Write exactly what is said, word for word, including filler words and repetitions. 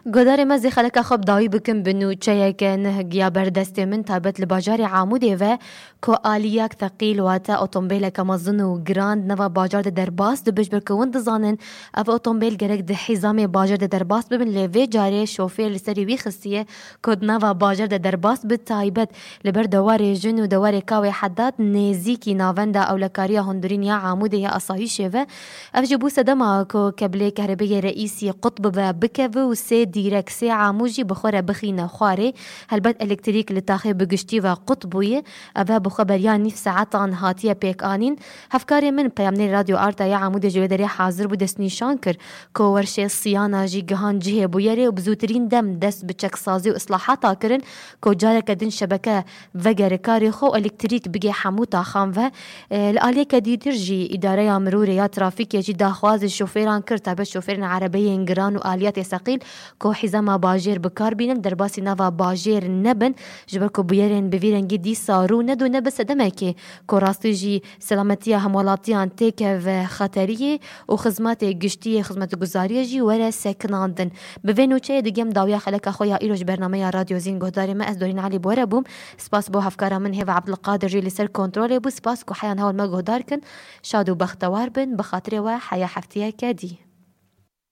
گودار مزی خلک خوب دایی بکن بنو چه که نه گیا بردست من تابت لباجار عمودی و که آلیاک ثقیل و تا اتومبیل کمازن و گراند نوا باجار درباس دبش برکوند دزانن اف اتومبیل گرگ ده حزام باجار درباس ببین لوی جاری شوفیر لسری وی خستیه کد نوا باجار درباس به تایبت لبر دوار جن و دوار کاوی حداد نزیکی ناوندا اولکاریا هندرین یا عمودی یا اصایشه و اف جبو سدما که کبل کهربی رئیسی قطب و بکو و سه دیرک سه عموجی بخوره بخینه خواره هلبت الکتریک لتاخی بگشتی و قطبویه اوا بخبریان نیف ساعتان هاتیه پیک آنین هفکاری من پیامنی رادیو آرتا یا عمود جویداری حاضر بود دست نیشان کر که ورشه سیانا جی گهان جهه بویره و بزودترین دم دست بچک سازی و اصلاحاتا کرن که جاره کدن شبکه وگر کاری خو الکتریک بگه حموتا خام و الاليه کدیدر جی اداره مرور یا ترافیک جی داخواز شوفیران کر تابع شوفیران عربی انگران و آلیات ثقیل که حزام باجر بکار بینن در باسی نوا باجر نبن جبر که بیارن بویرن گدی سارو ندو نبس دمه که که راستی جی سلامتی همولاتیان تک و خطریه و خدمات گشتی خدمت گزاری جی وره سکناندن بوینو چه دیگم داویا خلک خویا ایروج برنامه رادیو زین گهداری ما از دورین علی بوره بوم سپاس بو هفکارا من هوا عبدالقادر جی لسر کنترل بو سپاس که حیان هول ما گهدار کن شاد و بختوار بن بخاطر و حیا حفتیه کدی